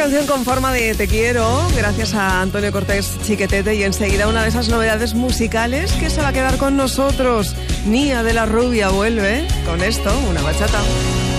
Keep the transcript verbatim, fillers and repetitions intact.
canción con forma de Te quiero, gracias a Antonio Cortés Chiquetete, y enseguida una de esas novedades musicales que se va a quedar con nosotros. Nia de la Rubia vuelve con esto, una bachata.